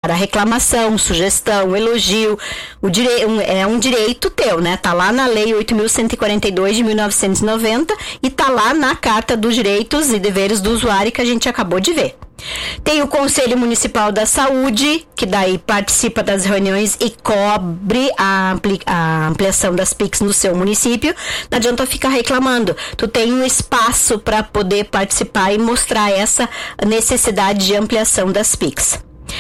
para reclamação, sugestão, elogio. É um direito teu, né? Tá lá na Lei 8.142 de 1990 e tá lá na Carta dos Direitos e Deveres do Usuário que a gente acabou de ver. Tem o Conselho Municipal da Saúde, que daí participa das reuniões e cobre a ampliação das PICs no seu município. Não adianta ficar reclamando. Tu tem um espaço para poder participar e mostrar essa necessidade de ampliação das PICs.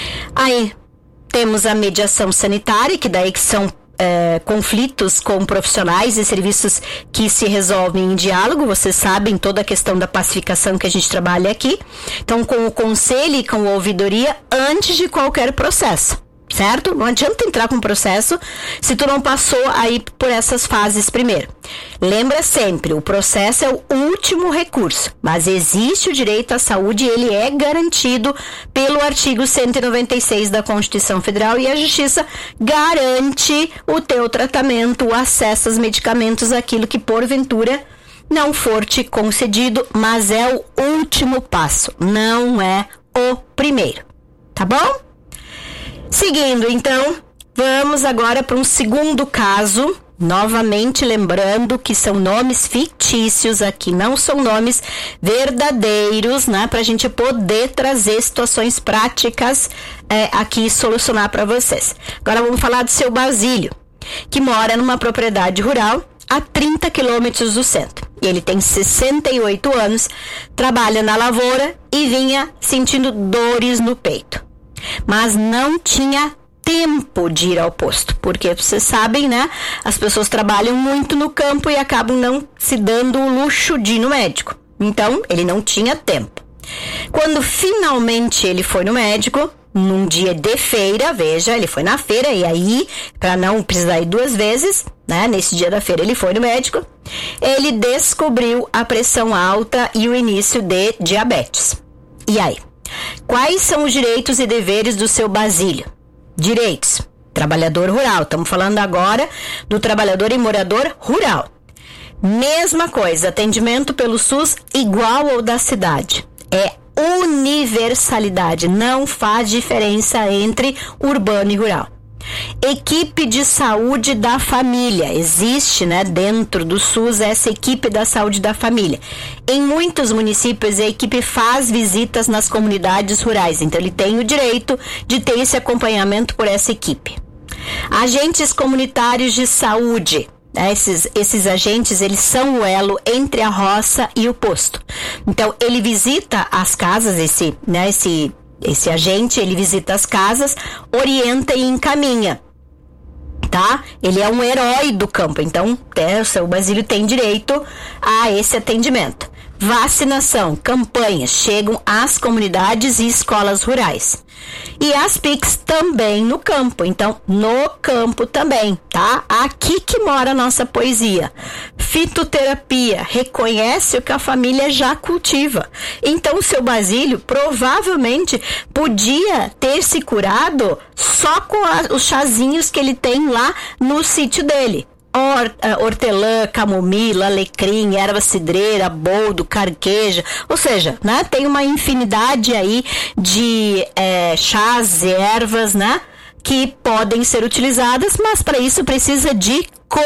Aí temos a mediação sanitária, que daí que são conflitos com profissionais e serviços que se resolvem em diálogo. Vocês sabem toda a questão da pacificação que a gente trabalha aqui. Então, com o conselho e com a ouvidoria antes de qualquer processo, certo? Não adianta entrar com processo se tu não passou aí por essas fases primeiro. Lembra sempre, o processo é o último recurso, mas existe o direito à saúde e ele é garantido pelo artigo 196 da Constituição Federal e a Justiça garante o teu tratamento, o acesso aos medicamentos, aquilo que porventura não for te concedido, mas é o último passo, não é o primeiro, tá bom? Seguindo, então, vamos agora para um segundo caso, novamente lembrando que são nomes fictícios aqui, não são nomes verdadeiros, né, para a gente poder trazer situações práticas aqui e solucionar para vocês. Agora vamos falar do seu Basílio, que mora numa propriedade rural a 30 quilômetros do centro. Ele tem 68 anos, trabalha na lavoura e vinha sentindo dores no peito. Mas não tinha tempo de ir ao posto, porque vocês sabem, né? As pessoas trabalham muito no campo e acabam não se dando o luxo de ir no médico. Então, ele não tinha tempo. Quando finalmente ele foi no médico, num dia de feira, veja, ele foi na feira e aí, para não precisar ir duas vezes, né? Nesse dia da feira ele foi no médico, ele descobriu a pressão alta e o início de diabetes. E aí? Quais são os direitos e deveres do seu Basílio? Direitos. Trabalhador rural. Estamos falando agora do trabalhador e morador rural. Mesma coisa, atendimento pelo SUS igual ao da cidade. É universalidade, não faz diferença entre urbano e rural. Equipe de saúde da família. Existe, né, dentro do SUS essa equipe da saúde da família. Em muitos municípios a equipe faz visitas nas comunidades rurais, então ele tem o direito de ter esse acompanhamento por essa equipe. Agentes comunitários de saúde. Esses agentes, eles são o elo entre a roça e o posto. Então ele visita as casas, esse agente, ele visita as casas, orienta e encaminha, tá? Ele é um herói do campo, então o seu Basílio tem direito a esse atendimento. Vacinação, campanhas, chegam às comunidades e escolas rurais. E as PICs também no campo, então no campo também, tá? Aqui que mora a nossa poesia. Fitoterapia, reconhece o que a família já cultiva. Então o seu Basílio provavelmente podia ter se curado só com os chazinhos que ele tem lá no sítio dele. Hortelã, camomila, alecrim, erva cidreira, boldo, carqueja, ou seja, né, tem uma infinidade aí de chás e ervas, né, que podem ser utilizadas, mas para isso precisa de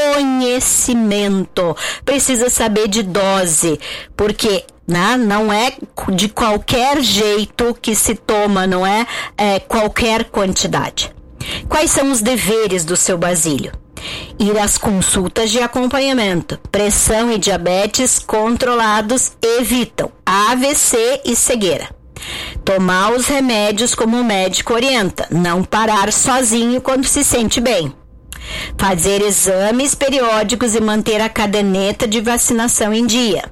conhecimento, precisa saber de dose, porque não é de qualquer jeito que se toma, não é qualquer quantidade. Quais são os deveres do seu Basílio? Ir às consultas de acompanhamento. Pressão e diabetes controlados evitam AVC e cegueira. Tomar os remédios como o médico orienta. Não parar sozinho quando se sente bem. Fazer exames periódicos e manter a caderneta de vacinação em dia.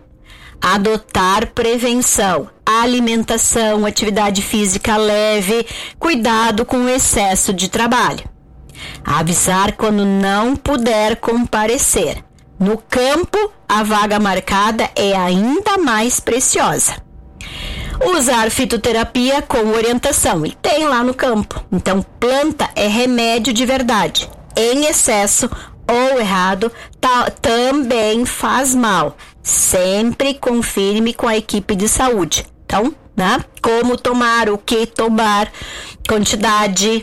Adotar prevenção, alimentação, atividade física leve, cuidado com o excesso de trabalho. Avisar quando não puder comparecer. No campo, a vaga marcada é ainda mais preciosa. Usar fitoterapia com orientação. Ele tem lá no campo. Então, planta é remédio de verdade. Em excesso ou errado, também faz mal. Sempre confirme com a equipe de saúde. Então, né? Como tomar, o que tomar, quantidade,